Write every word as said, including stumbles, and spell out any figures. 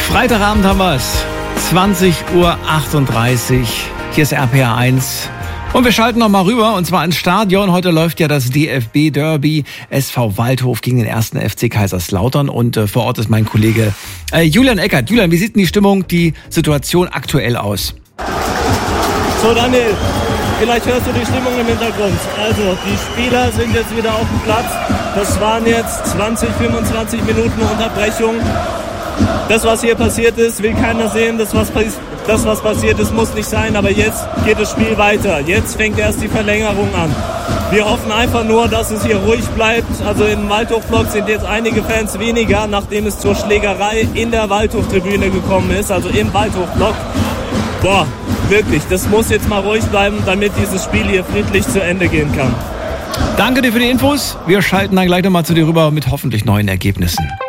Freitagabend haben wir es. zwanzig Uhr achtunddreißig. Hier ist R P R eins. Und wir schalten noch mal rüber, und zwar ins Stadion. Heute läuft ja das D F B-Derby. S V Waldhof gegen den ersten F C Kaiserslautern. Und äh, vor Ort ist mein Kollege äh, Julian Eckert. Julian, wie sieht denn die Stimmung, die Situation aktuell aus? So, Daniel, vielleicht hörst du die Stimmung im Hintergrund. Also, die Spieler sind jetzt wieder auf dem Platz. Das waren jetzt zwanzig, fünfundzwanzig Minuten Unterbrechung. Das, was hier passiert ist, will keiner sehen. Das was, das, was passiert ist, muss nicht sein. Aber jetzt geht das Spiel weiter. Jetzt fängt erst die Verlängerung an. Wir hoffen einfach nur, dass es hier ruhig bleibt. Also im Waldhof-Block sind jetzt einige Fans weniger, nachdem es zur Schlägerei in der Waldhof-Tribüne gekommen ist. Also im Waldhof-Block. Boah, wirklich, das muss jetzt mal ruhig bleiben, damit dieses Spiel hier friedlich zu Ende gehen kann. Danke dir für die Infos. Wir schalten dann gleich nochmal zu dir rüber mit hoffentlich neuen Ergebnissen.